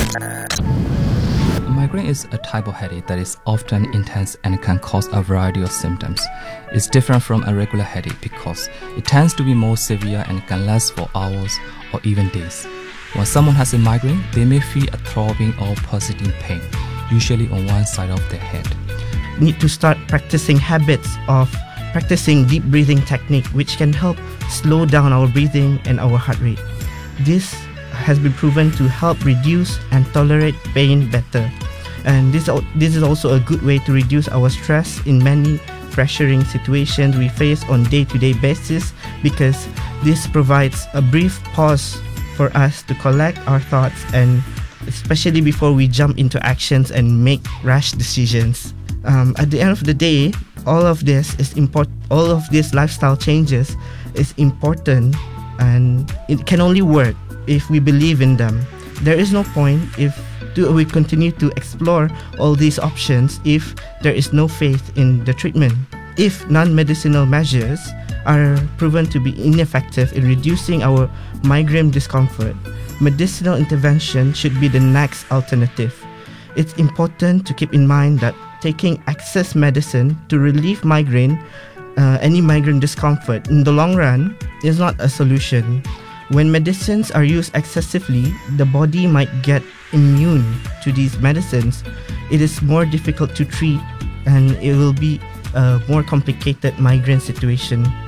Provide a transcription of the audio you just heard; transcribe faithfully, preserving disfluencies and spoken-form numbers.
Migraine is a type of headache that is often intense and can cause a variety of symptoms. It's different from a regular headache because it tends to be more severe and can last for hours or even days. When someone has a migraine, they may feel a throbbing or pulsating pain, usually on one side of their head. Need to start practicing habits of practicing deep breathing technique, which can help slow down our breathing and our heart rate. This has been proven to help reduce and tolerate pain better. And this, this is also a good way to reduce our stress in many pressuring situations we face on day-to-day basis, because this provides a brief pause for us to collect our thoughts, and especially before we jump into actions and make rash decisions. Um, at the end of the day, all of this is important. All of these lifestyle changes is important, and it can only work if we believe in them. There is no point if do we continue to explore all these options if there is no faith in the treatment. If non-medicinal measures are proven to be ineffective in reducing our migraine discomfort, medicinal intervention should be the next alternative. It's important to keep in mind that taking excess medicine to relieve migraine, uh, any migraine discomfort in the long run is not a solution. When medicines are used excessively, the body might get immune to these medicines. It is more difficult to treat, and it will be a more complicated migraine situation.